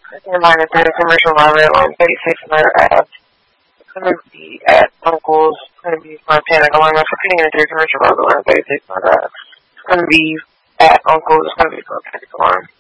Reminder, there's a commercial on Red Line 36 Murder Ave. It's going to be at Uncle's. It's going to be for a panic alarm. I'm repeating it, there's a commercial on Red Line 36 Murder Ave. It's going to be at Uncle's. It's going to be for a panic alarm.